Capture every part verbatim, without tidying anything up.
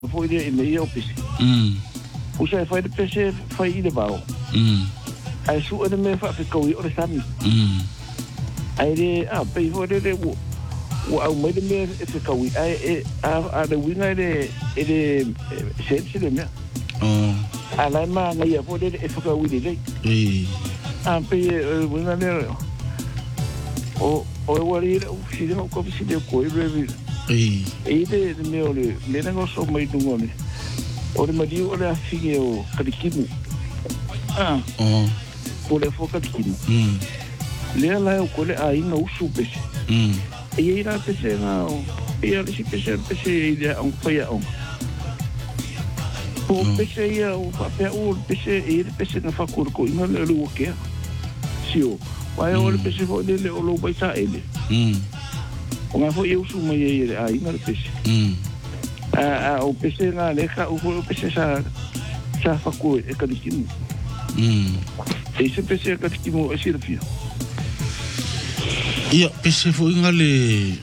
foi de e opisi. Mm. Usa foi de pese foi de bao. Mm. Ai su de me fa ko i o sami. Mm. Ai de a pe foi de wo. Wo au me de me e ko i ai a a de winga de e de sense de me. Oh. Ala ma na ia foi de e ko i de. Eh. A pe winga de o o wari o si de ko si de ko i re. Eh. E de me o le me na so mai tungone. O le mari o le afige o karikimu. Ah. Oh. O le fo karikimu. Mm. Le la o kole a ina usu pese. Mm. E ira pese na o. E ala si pese pese ida on faya on. O pese ia o papel o pese e pese na fakur ko ina le lo ke. Sio. Vai o le pese fo le o lo baita ele. Mm. O nga fo eu su mai e a ina le pese. Mm. A o pese na le ka o pese sa sa faku e karikimu. Mm. E se pese karikimu e sirfia. Ia pese foi ngale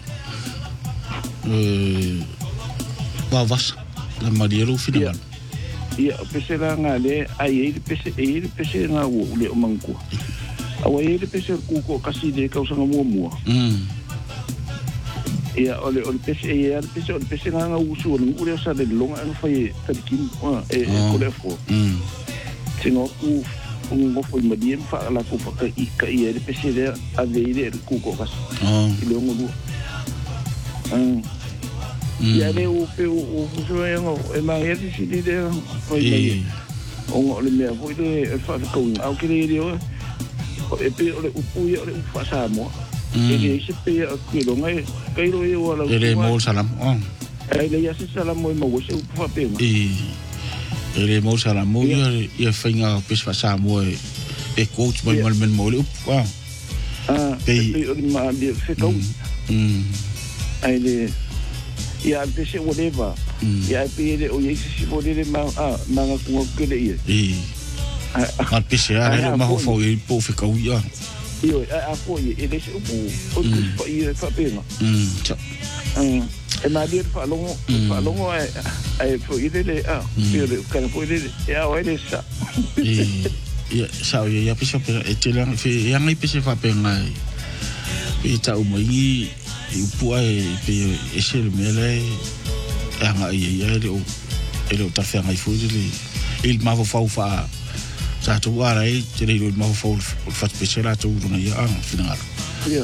eh bavas la mariero final. Ia pese la ngale ai e pese e pese na o le o manku. Awa e pese ku ko kasi de ka usanga mo mo. Mm. Ia ole ole pese e ia pese ole pese na nga usu o ngure sa de longa no fai karikimu e ko le fo. Mm. Sino ku un fo madiem fa la ku fa i ka i e pese de a veire ku ko kas. Oh. Ile ngo lu. Mm. Ia le o pe o so e ngo e ma e si di de foi mai. O le me foi de fa ko au ke le o e pe o le upu o le fa sa mo. E le se pe a ku lo ngai kai ro e o la. Ele mo salam. Oh. E le ya se salam mo mo se upu fa pe. E ele mo salam mo ia fainga pes fa sa mo e coach mai mal men mo le up. Wow. Ah, pe o ma de se ko. Mm. Ai le ia pese whatever. Ia pe le o ye se mo le ma ah ma ku ko le ia. E a pese a ma ho fo i po fe ko ia. Io a fo ye e le se upu o ku fa ia fa pe ma. Mm. Mm. E ma dir fa longo fa longo ai ai fo i le ah pe ka fo i le ia o le sa. E ia sa ia pese pe e te lang fe ia ngai pese fa pe ngai. Pe ta o mai i upu ai pe e se le mele anga ia ia le o ele o ta fe ngai fo le il ma fo fa sa tu ara e te le ma fo fa pese la tu na ia ang final. Ia.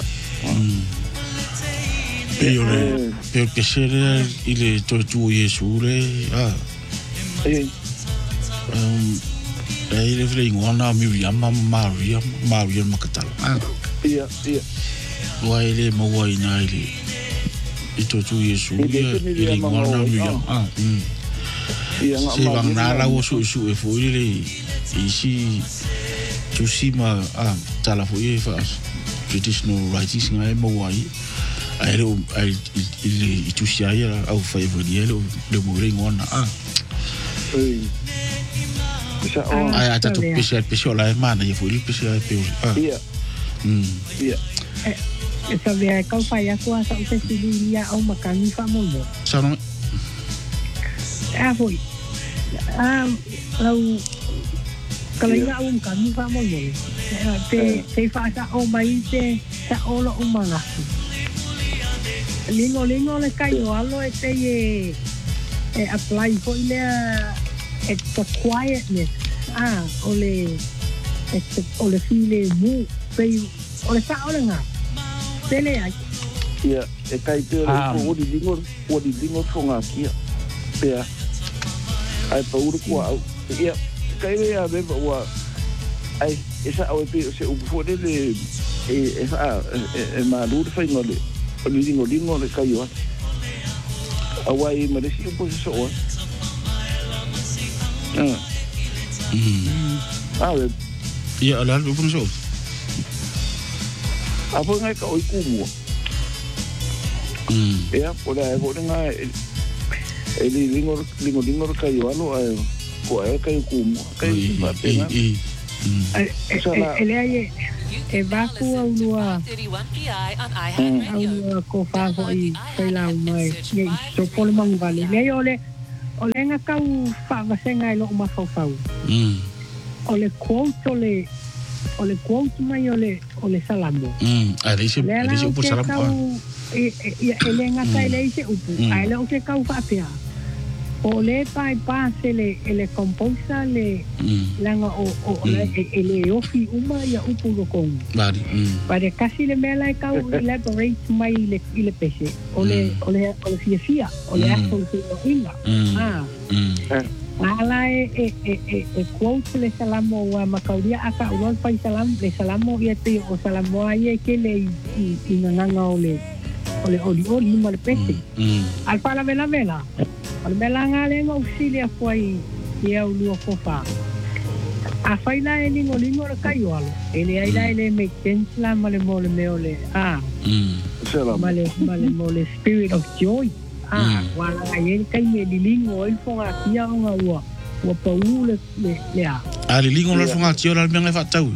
Pe o le pe o pese le ile to tu Yesu le ah. E Um e le vle ngona mi ya ma Maria Maria makatal. Ah. ia ia. Wa ele mo wa ina ile ito tu Yesu ile ngona mi ya. Ah. Ia nga Se bang nala wo su su e fo ile isi tu sima ah tala fo e fa traditional writings ngai mo wa i ai le ai ile tu sia ia au fa e vodi ele le mo ring ona ah. Ai ata tu pese pese ola e mana e fo ile pese pe ah. Ia. Mm. Ia. E sa vea kau fai aku asa o te sili ia au makani wha mono. Sa no? Ah, foi. Ah, lau kalaina au makani wha mono. Te te wha sa o mai te sa olo o mangaku. Lingo lingo le kai o alo e te e e apply fo ile e to quietness. Ah, ole e te ole file mu pei ole sa ole nga. Tele ai. Ia, e kai te o di lingo o di lingo fonga kia. Pea. Ai pa uru kua au. Ia, kai rea beba ua ai esa au pe se u fo de le e e fa e ma lu fa ngole. O di lingo lingo le kai o. Awai ma de si po so o. Ah. Mm. Ah, ia ala lu pun so. Apa ngai ka oi kumu. Mm. Ia, po da po ngai e li lingo lingo lingo kai o alo ai ko e kai kumu. Kai pa pena. Ele ai e vaku au lua au lua ko fa fo i kai lau mai. Ye so pole mang vale. Le ole o le nga kau whaavasenga e lo o mawhawhau. Mm. O le quote o le, o le quote mai o le, o le salamo. Mm. A le se, a le se upo salamo. E le ngata e le se upu. A le o ke kau whaapea. O le pai pase le, le composa le langa o, o le, e le ofi uma ia upu lokong. Bari. Pare kasi le mea lai kau elaborate mai le, le pese. O le, o le, o le fia fia. O le ako le fia inga. Ah. Ala e, e, e, e, e quote le salamo wa makauria aka uron pai salam, le salamo ia te o salamo ai ke le i, i nganga o le, o le oli oli ma le pese. Alpa la vela vela. Al belanga le auxilia foi e au lua fofa. A faila e lingo lingo le kaiwalo. Ele ai la ele make sense la male mole meole. Ah. Mm. Male male mole spirit of joy. Ah, wala ai kai me lingo il fonga kia nga ua. Wa pau le le le a. A lingo le fonga tio la menga fa tau.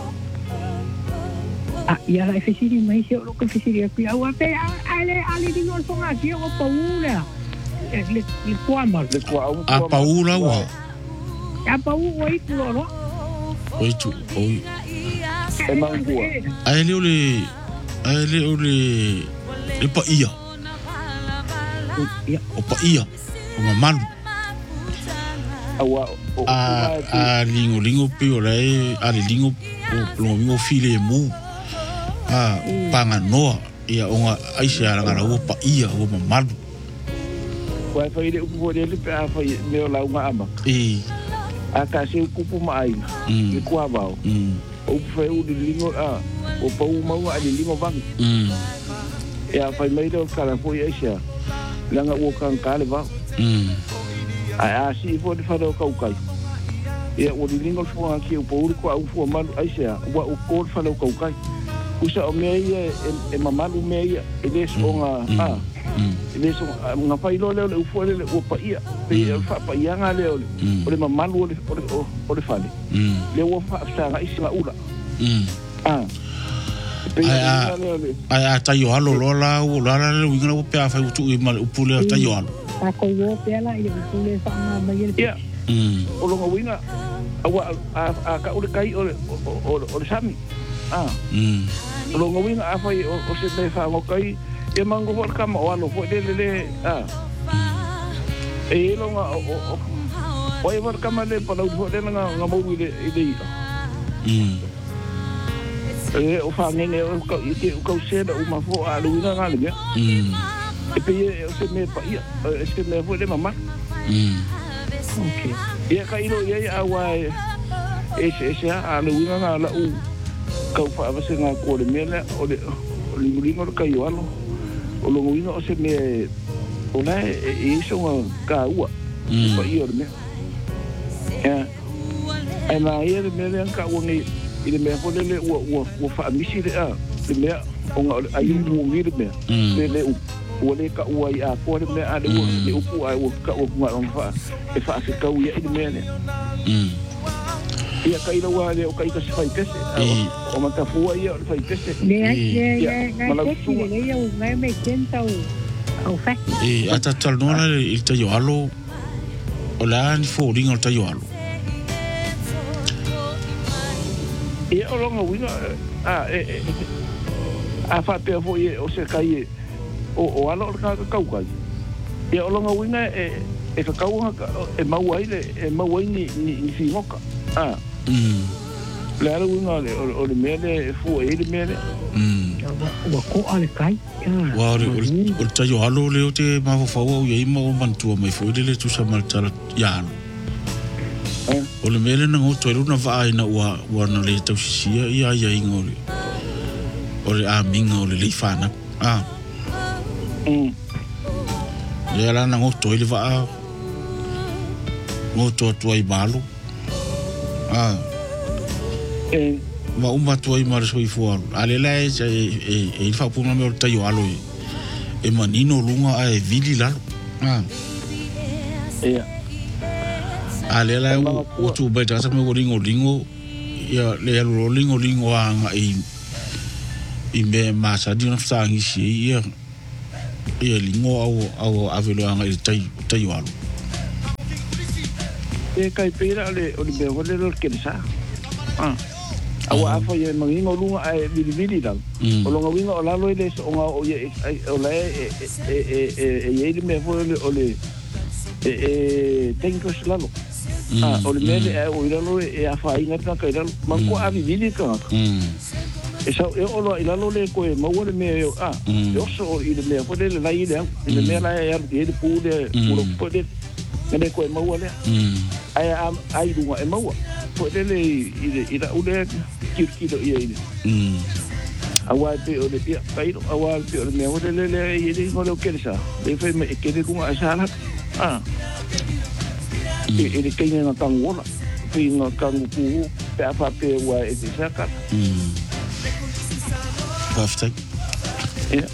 Ah, ia la fesiri mai se o ko fesiri a ua pe ale ale lingo le fonga kia wa pau le. Le le kuama le kuama a paula wa a paula wa i kuloro oi tu oi e mangua ai le ole ai le ole le pa ia o pa ia o mamalu awa a a lingo lingo pe o lai a lingo o lingo file mu a panga noa ia onga aise ara ngara o pa ia o mamalu Wai fai le upu le le pa fai me la uma ama. E a ka se upu mai. E kwa bao. O fai u lingo a o pa u mau a lingo bang. Mm. E a fai mai do kala foi asia. Langa o kan kale ba. Mm. A a si fo de fa do kau kai. E o lingo fo aki o pa u ko au fo malu asia. Wa o ko fa do kau kai. Usa o me e e mamalu me e le songa a. Ele so nga fai lo le o fo le o pa ia pe fa pa ia nga le o le mamalu o o o le fale le o fa sa ga isi ma ula ah ai ai ta yo alo lo la o la la le winga o pe fa tu i mal o pule ta yo alo ta ko yo pe la i o pule fa ma ma ye ia o lo winga a a ka o le kai o o o le sami ah o lo winga a fa o se me fa mo kai e mango por kama o ano foi dele le ah e lo nga o o e por kama le para o foi dele nga nga mo ile ile mm e o fa nene o ka i o ka se o ma fo a lu nga le mm e pe e se me pa ia e se me foi de mama mm okay e ka ilo ye a wa e se se a lu nga la u ka fa va se nga ko le mele o le o le lingo ka yo alo o lo ngino o se me o la e so ka ua pa i o me eh e na ia me le ka ua ni i le me ho le le ua ua fa misi le a le me o nga ai mu mi le me le le o le ka ua i a ko le me a le ua le upu ai o ka o nga on fa e fa se ka ua i le me ne mm ia ka ila wa le o ka i ka se fai tese o ma ta fua ia o fai tese le ai le le le ia o ngai me kenta o o fa e ata tal no la il ta yo alo o la ni fo ringa o ta yo alo ia o longa winga a e a fa pe fo ia o se kai o o alo ka ka ka ia o longa winga e e ka ka e mau ai le e mau ai ni ni fi moka ah mm le ala winga le o le mele fu e le mele mm wa ko ale kai wa o o ta yo alo le o te ma fo o ye ma o mantu mai fo le tu sa mal tala ya o le mele na ngoto le na va ina wa wa na le tau sia ia ia ingole o le a minga o le le fana ah mm le ala na ngoto le va ngoto tu ai balo ah eh ma uma tu ai mar soi fu ale la e e fa pu me o tayo alo e manino lunga ai vili la ah eh ale la o tu be ta sa me ringo ringo ya le lo ringo ringo anga i i me ma sa di no sta ngi si ya e lingo au au avelo anga i tayo tayo alo e kai pera le o le me o le ke sa ah awa afa ye mangingo lunga ai vidi vidi dal o longa winga o lalo ile o nga o ye o la e e e e ye me fo le o le e e tengo slalo ah o le me e o lalo e afa inga ta kai dal man ko avi vidi ka e sa e o lo lalo le ko e mo le me ah yo so ile me fo le la ile ile me la ya de pu de pu po de ne ko e mo le ai ai dunga e mo po le ile ila ule kirkido ia ile mm awa pe o le pia kai awa pe o le me o le le ile ngolo kelsa le fe me ke le kunga asala ah e ile kai na tangona pe na kangu pu pe apa pe wa e se saka mm perfect yeah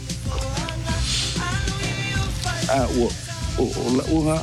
ah o o la uha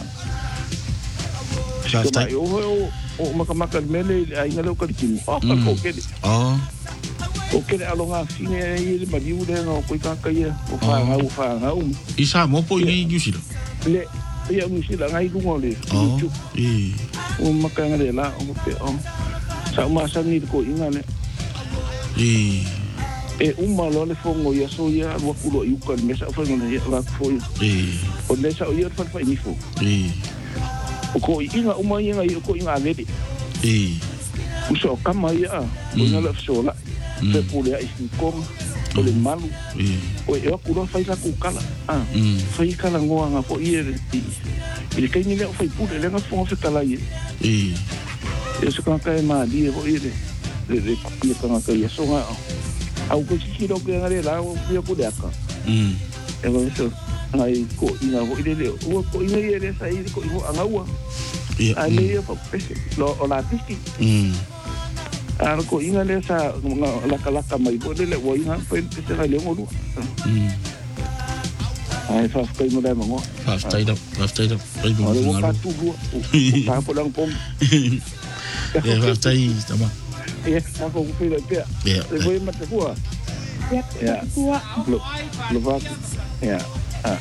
perfect o o makamaka mele ai ngalo ka timu oh ko ke oh o ke alonga fine ile madiu le no ko ka ka ia o fa nga o fa nga o isa mo po ni yusilo le ia musila ngai ku ngole oh e o makanga le la o pe o sa ma sa ni ko inga le e e uma lo le fongo ia so ia wa kulo i ka mesa fa ngone ia la fo e o le sa o ia fa fa ni fo e o ko inga uma inga i ko inga vedi e uso kama ia o ina la sola pe pule ai ko o le malu e o e ku lo fai la ku kala ah fai kala ngoa nga fo ia i i ke ni le fai pule le nga fo fe kala ia e e so ka kai ma di o ia le le ku ka nga ka ia so nga au ko si lo ke nga le la o ia ku de aka mm e lo so ai ko ina o ile le o ko ina ile sai ko i anga ua ia ai ia pa pese lo o la tiki mm ar ko ina le sa la kala ka mai bo le o ina pe pese la le ngolu mm ai fa fa mo da mo fa fa ida fa fa ida ai bo o ka tu lu pa po lang pom e fa fa ida tama e ta ko ku pe pe e voi mate ku ya lo lo va ya ah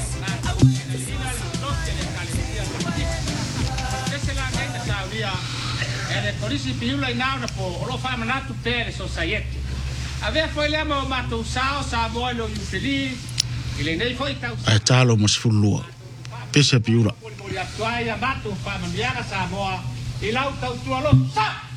e polisi piula inauna po lo fa manatu pere society ave foi le mo mato sao sa boilo infeliz ile nei foi tau ai talo mas fulua pese piula ya toia mato fa mandiara sa boa ilau tau tualo sa